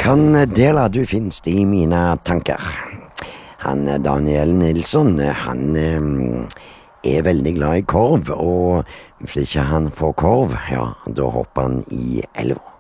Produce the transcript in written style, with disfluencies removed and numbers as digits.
kan dele du finst i mine tanker. Han Daniel Nilsson, han er veldig glad i korv, og hvis ikke han får korv, ja, da hopper han i elva.